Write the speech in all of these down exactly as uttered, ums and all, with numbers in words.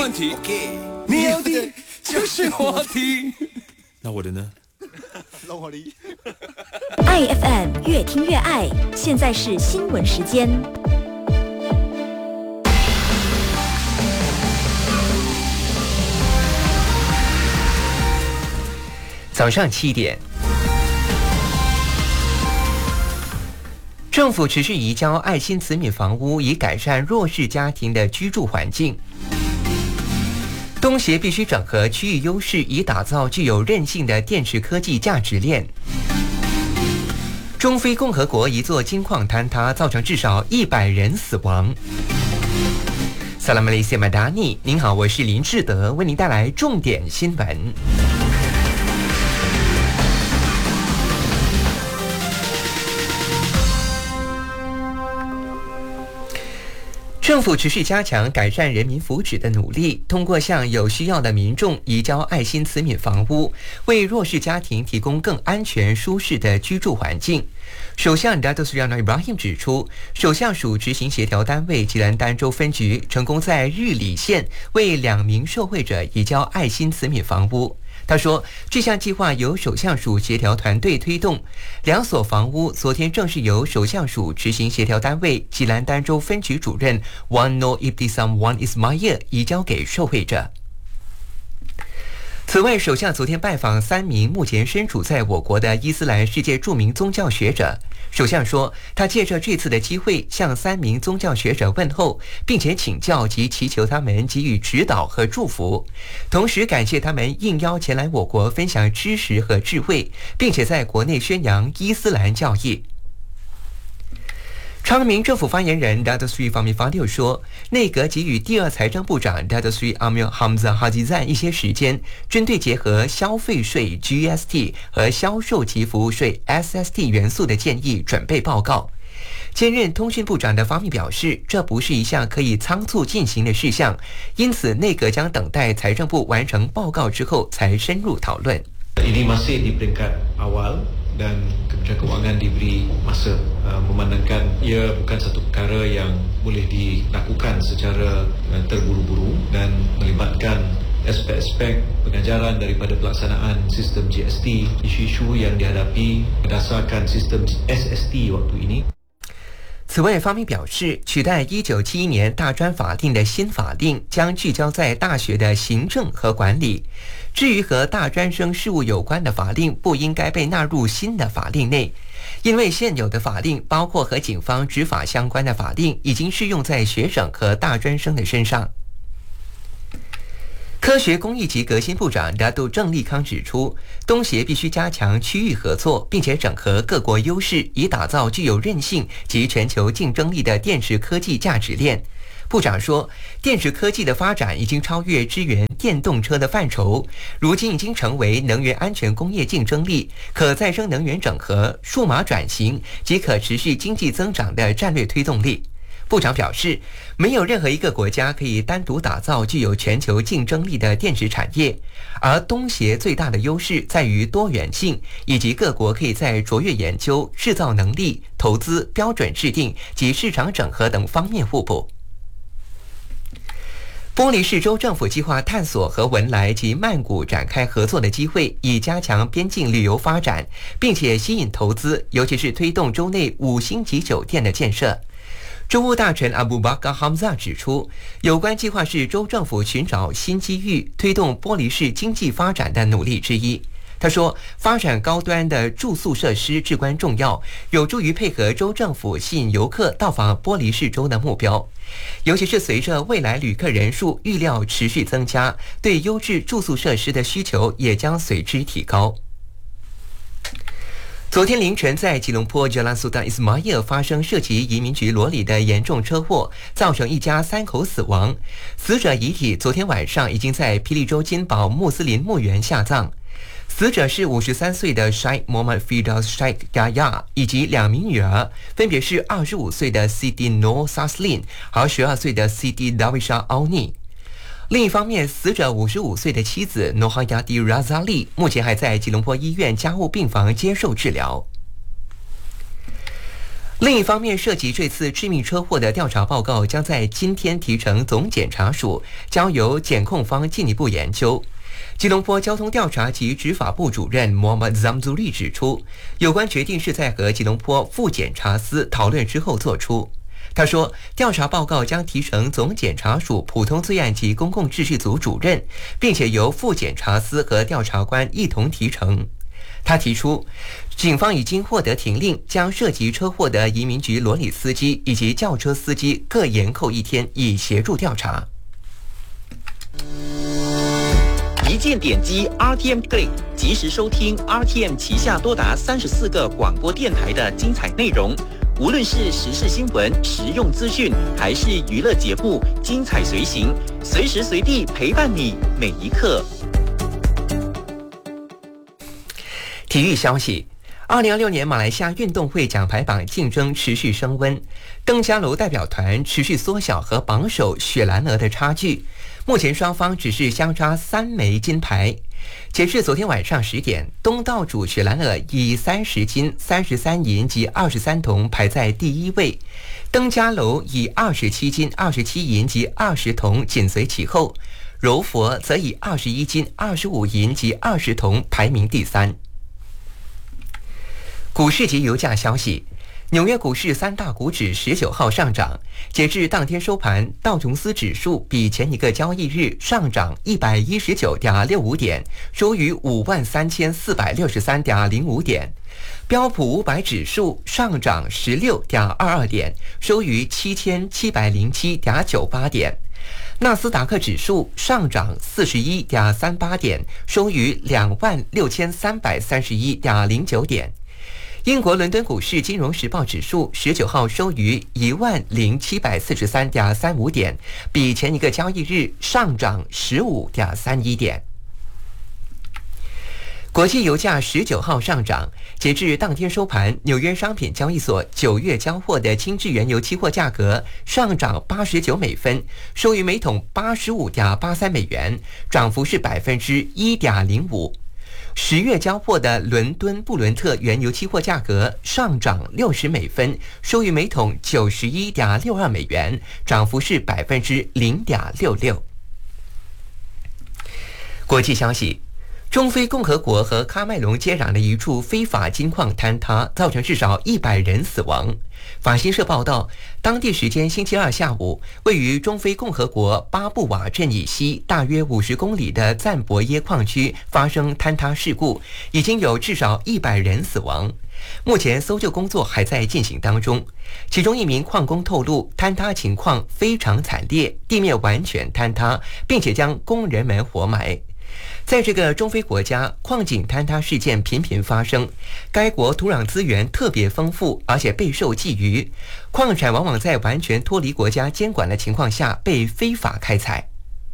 问题。OK， 你有的就是我的。那我的呢？ 爱 F M 越听越爱，现在是新闻时间。 早上七点，政府持续移交爱心慈悯房屋，以改善弱势家庭的居住环境。东协必须整合区域优势，以打造具有韧性的电池科技价值链。中非共和国一座金矿坍塌，造成至少一百人死亡。萨拉马雷西马达尼，您好，我是林志德，为您带来重点新闻。政府持续加强改善人民福祉的努力，通过向有需要的民众移交爱心慈悯房屋，为弱势家庭提供更安全舒适的居住环境。首相 Datuk Seri Anwar Ibrahim 指出，首相署执行协调单位吉兰丹州分局成功在日里县为两名受惠者移交爱心慈悯房屋。他说，这项计划由首相署协调团队推动，两所房屋昨天正式由首相署执行协调单位吉兰丹州分局主任 Wan Noor Ibtisam Wan Ismail 移交给受惠者。此外，首相昨天拜访三名目前身处在我国的伊斯兰世界著名宗教学者。首相说，他借着这次的机会向三名宗教学者问候，并且请教及祈求他们给予指导和祝福，同时感谢他们应邀前来我国分享知识和智慧，并且在国内宣扬伊斯兰教义。昌明政府发言人 Datuk Seri Fahmi Fadil 说，内阁给予第二财政部长 Datuk Seri Amir Hamzah Hajizan 一些时间，针对结合消费税 G S T 和销售及服务税 S S T 元素的建议准备报告。兼任通讯部长的Fahmi表示，这不是一项可以仓促进行的事项，因此内阁将等待财政部完成报告之后才深入讨论。 Ini masih di peringkat awal dan Kementerian Kewangan diberi masa uh, memandangkan ia bukan satu perkara yang boleh dilakukan secara uh, terburu-buru dan melibatkan aspek-aspek pengajaran daripada pelaksanaan sistem G S T, isu-isu yang dihadapi berdasarkan sistem S S T waktu ini。 此外，方面表示，取代一九七一年大专法令的新法令将聚焦在大学的行政和管理。至于和大专生事务有关的法令，不应该被纳入新的法令内，因为现有的法令，包括和警方执法相关的法令，已经适用在学生和大专生的身上。科学工艺及革新部长达杜郑立康指出，东协必须加强区域合作，并且整合各国优势，以打造具有韧性及全球竞争力的电池科技价值链。部长说，电池科技的发展已经超越支援电动车的范畴，如今已经成为能源安全工业竞争力、可再生能源整合、数码转型及可持续经济增长的战略推动力。部长表示，没有任何一个国家可以单独打造具有全球竞争力的电池产业，而东协最大的优势在于多元性，以及各国可以在卓越研究、制造能力、投资、标准制定及市场整合等方面互补。玻璃市州政府计划探索和文莱及曼谷展开合作的机会，以加强边境旅游发展，并且吸引投资，尤其是推动州内五星级酒店的建设。州务大臣阿布巴卡哈姆扎指出，有关计划是州政府寻找新机遇、推动玻璃市经济发展的努力之一。他说，发展高端的住宿设施至关重要，有助于配合州政府吸引游客到访玻璃市州的目标。尤其是随着未来旅客人数预料持续增加，对优质住宿设施的需求也将随之提高。昨天凌晨，在吉隆坡 Jalan Sultan Ismail 发生涉及移民局罗里的严重车祸，造成一家三口死亡。死者遗体昨天晚上已经在霹雳州金宝穆斯林墓园下葬。死者是五十三岁的 Sheikh Mohammad Firdaus Sheikh Yahya 以及两名女儿，分别是二十五岁的 Siti Noor Saslin 和十二岁的 Siti Dawisha Auni。另一方面，死者五十五岁的妻子 Nohayati Razali 目前还在吉隆坡医院加护病房接受治疗。 另一方面，涉及这次致命车祸的调查报告将在今天提呈总检察署，交由检控方进一步研究。吉隆坡交通调查及执法部主任 Muhammad Zamzuri 指出，有关决定是在和吉隆坡副检察司讨论之后做出。他说，调查报告将提呈总检察署普通罪案及公共秩序组主任，并且由副检察司和调查官一同提呈。他提出，警方已经获得停令，将涉及车祸的移民局罗里司机以及轿车司机各延扣一天，以协助调查。 一键点击 R T M Click， 及时收听 R T M 旗下多达三十四个广播电台的精彩内容。无论是时事新闻、实用资讯，还是娱乐节目，精彩随行，随时随地陪伴你每一刻。 体育消息，二零二六年马来西亚运动会奖牌榜竞争持续升温，登嘉楼代表团持续缩小和榜首雪兰莪的差距，目前双方只是相差三枚金牌。截至昨天晚上十点，东道主雪兰莪以三十金、三十三银及二十三铜排在第一位，登嘉楼以二十七金、二十七银及二十铜紧随其后，柔佛则以二十一金、二十五银及二十铜排名第三。股市及油价消息，纽约股市三大股指十九号上涨，截至当天收盘，道琼斯指数比前一个交易日上涨一百一十九点六五点，收于五万三千四百六十三点零五点；标普五百指数上涨十六点二二点，收于七千七百零七点九八点；纳斯达克指数上涨四十一点三八点，收于两万六千三百三十一点零九点。英国伦敦股市金融时报指数十九号收于一万零七百四十三点三五点，比前一个交易日上涨十五点三一点。国际油价十九号上涨，截至当天收盘，纽约商品交易所九月交货的轻质原油期货价格上涨八十九美分，收于每桶八十五点八三美元，涨幅是百分之一点零五。十月交货的伦敦布伦特原油期货价格上涨六十美分，收于每桶九十一点六二美元，涨幅是百分之零点六六。国际消息，中非共和国和喀麦隆接壤的一处非法金矿坍塌，造成至少一百人死亡。法新社报道，当地时间星期二下午，位于中非共和国巴布瓦镇以西大约五十公里的赞博耶矿区发生坍塌事故，已经有至少一百人死亡。目前搜救工作还在进行当中。其中一名矿工透露，坍塌情况非常惨烈，地面完全坍塌，并且将工人们活埋。在这个中非国家，矿井坍塌事件频频发生。该国土壤资源特别丰富，而且备受觊觎，矿产往往在完全脱离国家监管的情况下被非法开采。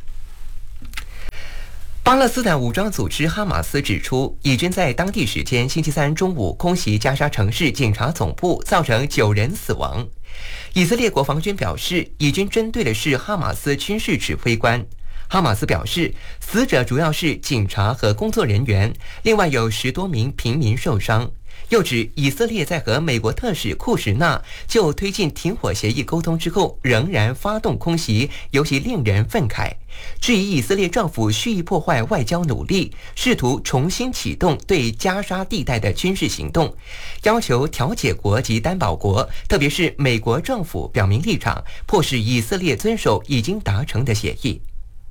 巴勒斯坦武装组织哈马斯指出，以军在当地时间星期三中午空袭加沙城市警察总部，造成九人死亡。以色列国防军表示，以军针对的是哈马斯军事指挥官。哈马斯表示，死者主要是警察和工作人员，另外有十多名平民受伤。又指以色列在和美国特使库什纳就推进停火协议沟通之后，仍然发动空袭，尤其令人愤慨。质疑以色列政府蓄意破坏外交努力，试图重新启动对加沙地带的军事行动，要求调解国及担保国，特别是美国政府表明立场，迫使以色列遵守已经达成的协议。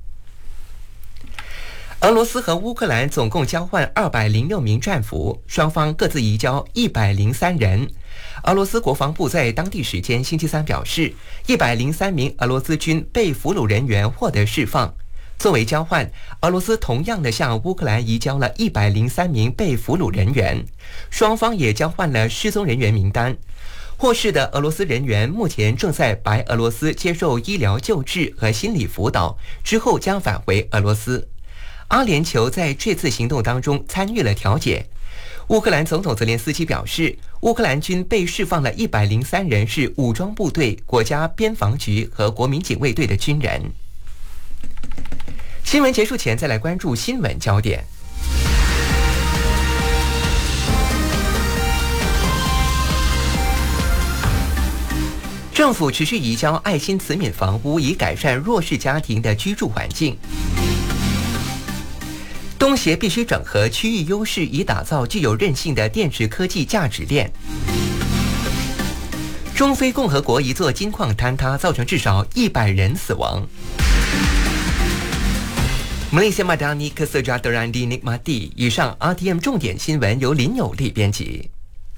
俄罗斯和乌克兰总共交换二百零六名战俘，双方各自移交一百零三人。俄罗斯国防部在当地时间星期三表示，一百零三名俄罗斯军被俘虏人员获得释放。作为交换，俄罗斯同样的向乌克兰移交了一百零三名被俘虏人员，双方也交换了失踪人员名单。获释的俄罗斯人员目前正在白俄罗斯接受医疗救治和心理辅导，之后将返回俄罗斯。阿联酋在这次行动当中参与了调解。乌克兰总统泽连斯基表示，乌克兰军被释放了一百零三人是武装部队、国家边防局和国民警卫队的军人。新闻结束前，再来关注新闻焦点。 政府持续移交爱心慈悯房屋，以改善弱势家庭的居住环境。东协必须整合区域优势，以打造具有韧性的电池科技价值链。中非共和国一座金矿坍塌，造成至少一百人死亡。Malaysia Madani Kesejahteraan dinikmati。以上 R T M 重点新闻由林有利编辑。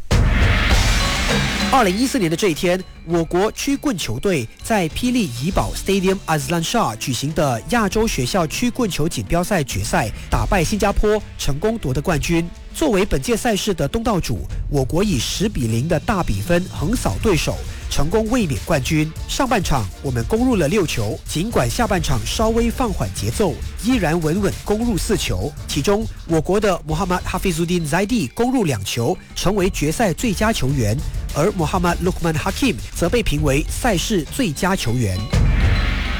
二零一四年的这一天，我国曲棍球队在霹雳怡保 Stadium Azlan Shah 举行的亚洲学校曲棍球锦标赛决赛，打败新加坡，成功夺得冠军。作为本届赛事的东道主，我国以十比零的大比分横扫对手，成功卫冕冠军。上半场我们攻入了六球，尽管下半场稍微放缓节奏，依然稳稳攻入四球。其中，我国的 Muhammad Hafizuddin Zaidi 攻入两球，成为决赛最佳球员，而 Muhammad Luqman Hakim 则被评为赛事最佳球员。